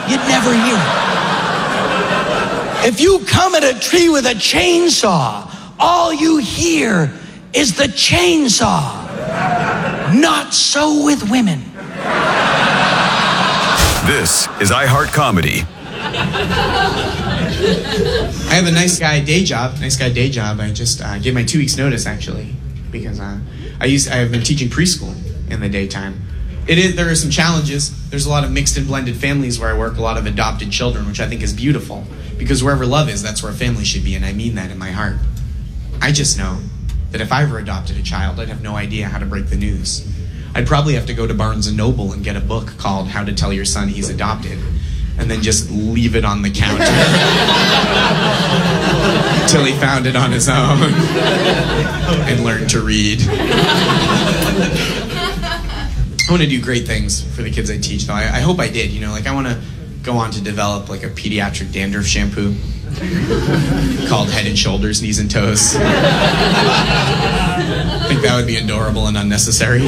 you'd never hear it. If you come at a tree with a chainsaw, all you hear is the chainsaw. Not so with women. This is iHeart Comedy. I have a nice guy day job. I just gave my 2 weeks notice, actually, because I've been teaching preschool in the daytime. There are some challenges. There's a lot of mixed and blended families where I work, a lot of adopted children, which I think is beautiful, because wherever love is, that's where family should be, and I mean that in my heart. I just know that if I ever adopted a child, I'd have no idea how to break the news. I'd probably have to go to Barnes & Noble and get a book called How to Tell Your Son He's Adopted, and then just leave it on the counter until he found it on his own and learned to read. I want to do great things for the kids I teach, though. I hope I did, I want to go on to develop like a pediatric dandruff shampoo called Head and Shoulders, Knees and Toes. I think that would be adorable and unnecessary.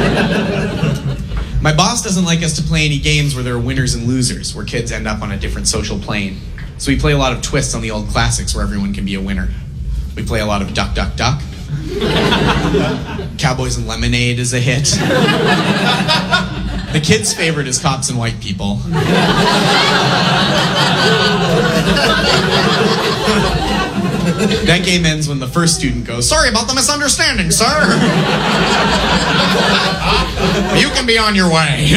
My boss doesn't like us to play any games where there are winners and losers, where kids end up on a different social plane. So we play a lot of twists on the old classics where everyone can be a winner. We play a lot of Duck, Duck, Duck. Cowboys and Lemonade is a hit. The kids' favorite is Cops and White People. That game ends when the first student goes, "Sorry about the misunderstanding, sir. You can be on your way."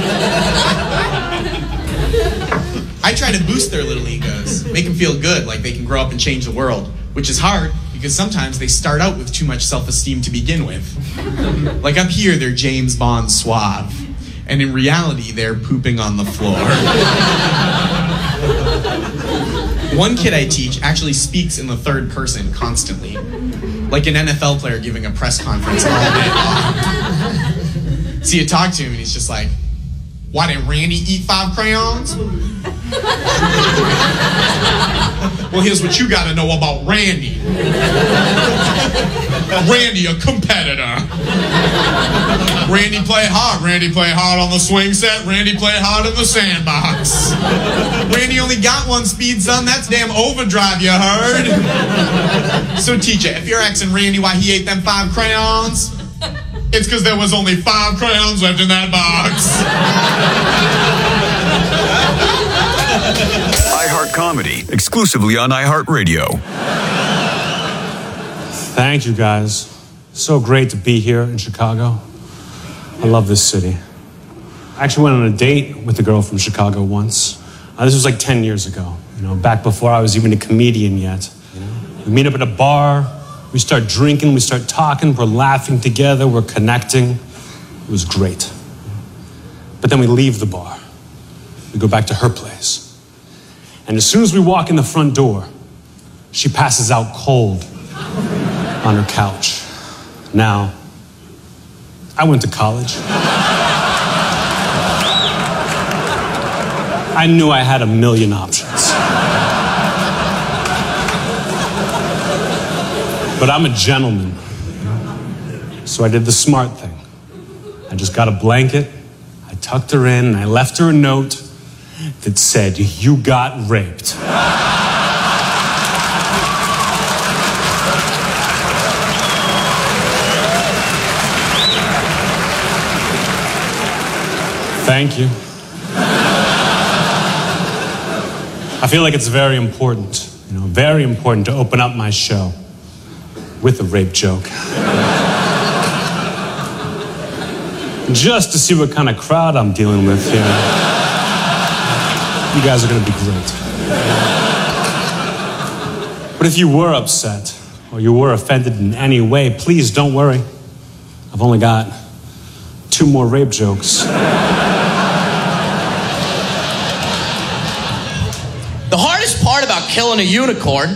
I try to boost their little egos, make them feel good, like they can grow up and change the world, which is hard because sometimes they start out with too much self-esteem to begin with. Like up here, they're James Bond suave, and in reality, they're pooping on the floor. One kid I teach actually speaks in the third person constantly, like an NFL player giving a press conference all day long. So you talk to him and he's just like, "Why did Randy eat 5 crayons? Well, here's what you gotta know about Randy. Randy, a competitor. Randy played hard. Randy played hard on the swing set. Randy played hard in the sandbox. Randy only got 1 speed, son. That's damn overdrive, you heard? So teacher, if you're asking Randy why he ate them 5 crayons, it's because there was only 5 crayons left in that box." iHeart Comedy, exclusively on iHeartRadio. Thank you, guys. So great to be here in Chicago. I love this city. I actually went on a date with a girl from Chicago once. This was like 10 years ago, back before I was even a comedian yet. We meet up at a bar, we start drinking, we start talking, we're laughing together, we're connecting. It was great. But then we leave the bar. We go back to her place. And as soon as we walk in the front door, she passes out cold on her couch. Now, I went to college. I knew I had a million options. But I'm a gentleman. So I did the smart thing. I just got a blanket, I tucked her in, and I left her a note that said, "You got raped." Thank you. I feel like it's very important, very important to open up my show with a rape joke. Just to see what kind of crowd I'm dealing with here. You guys are going to be great. But if you were upset or you were offended in any way, please don't worry. I've only got 2 more rape jokes. The hardest part about killing a unicorn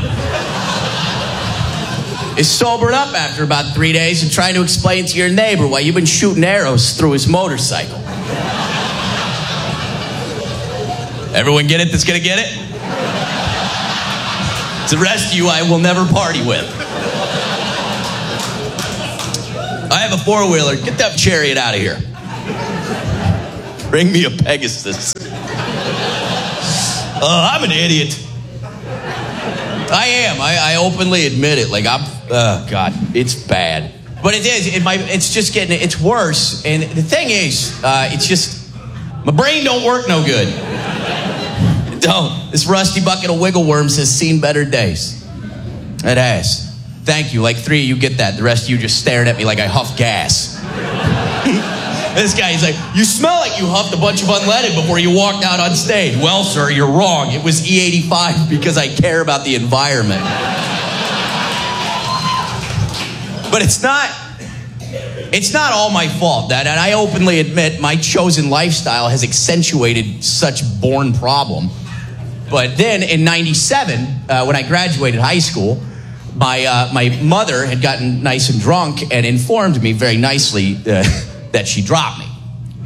is sobering up after about 3 days and trying to explain to your neighbor why you've been shooting arrows through his motorcycle. Everyone get it that's gonna get it? The rest of you I will never party with. I have a 4-wheeler. Get that chariot out of here. Bring me a Pegasus. I'm an idiot. I am. I openly admit it. Like, God, it's bad. But it is. It's just getting, it's worse. And the thing is, it's just, my brain don't work no good. It don't. This rusty bucket of wiggle worms has seen better days. It has. Thank you. Like 3 of you get that. The rest of you just staring at me like I huff gas. This guy's like, you smell like you huffed a bunch of unleaded before you walked out on stage. Well, sir, you're wrong. It was E85 because I care about the environment. But it's not all my fault. And I openly admit my chosen lifestyle has accentuated such born problem. But then in 97, when I graduated high school, my mother had gotten nice and drunk and informed me very nicely that she dropped me.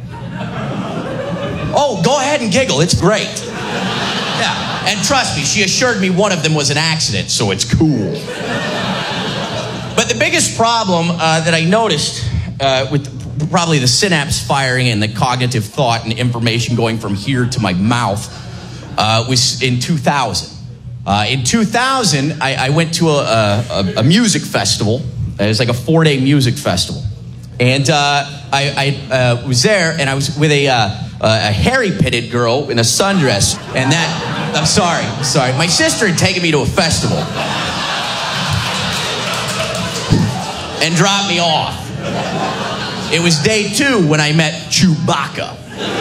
Oh, go ahead and giggle. It's great. Yeah. And trust me, she assured me one of them was an accident, so it's cool. But the biggest problem that I noticed with probably the synapse firing and the cognitive thought and information going from here to my mouth was in 2000. In 2000, I went to a music festival. It was like a 4-day music festival. And I was there, and I was with a hairy-pitted girl in a sundress. And that, I'm sorry. My sister had taken me to a festival and dropped me off. It was day 2 when I met Chewbacca.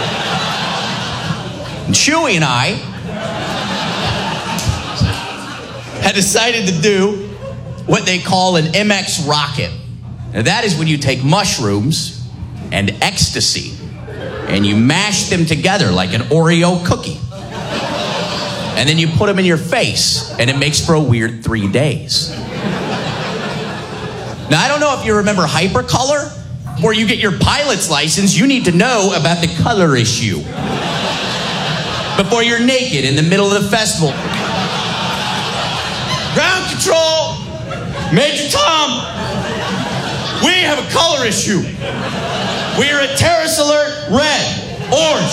And Chewie and I had decided to do what they call an MX rocket. Now that is when you take mushrooms and ecstasy and you mash them together like an Oreo cookie. And then you put them in your face and it makes for a weird 3 days. Now I don't know if you remember Hypercolor. Where you get your pilot's license, you need to know about the color issue before you're naked in the middle of the festival. Ground control, Major Tom, we have a color issue. We are at terrace alert, red, orange.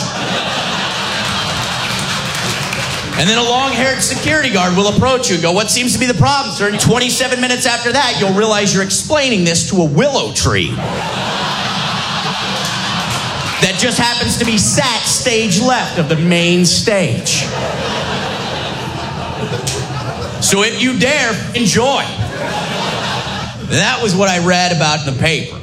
And then a long-haired security guard will approach you and go, what seems to be the problem, sir? And 27 minutes after that, you'll realize you're explaining this to a willow tree that just happens to be sat stage left of the main stage. So if you dare, enjoy. That was what I read about in the paper.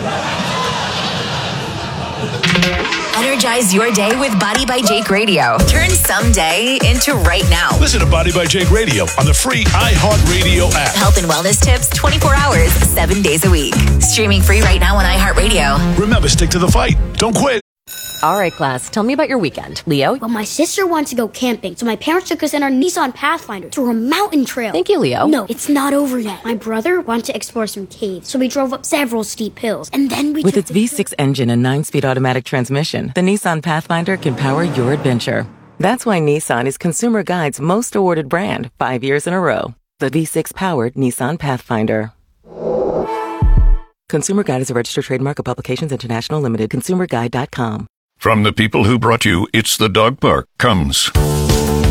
Energize your day with Body by Jake Radio. Turn someday into right now. Listen to Body by Jake Radio on the free iHeartRadio app. Health and wellness tips 24 hours, 7 days a week. Streaming free right now on iHeartRadio. Remember, stick to the fight. Don't quit. All right, class, tell me about your weekend. Leo? Well, my sister wants to go camping, so my parents took us in our Nissan Pathfinder through a mountain trail. Thank you, Leo. No, it's not over yet. My brother wanted to explore some caves, so we drove up several steep hills, and then we With its V6 engine and 9-speed automatic transmission, the Nissan Pathfinder can power your adventure. That's why Nissan is Consumer Guide's most awarded brand 5 years in a row. The V6-powered Nissan Pathfinder. Consumer Guide is a registered trademark of Publications International Limited. ConsumerGuide.com. From the people who brought you It's the Dog Park comes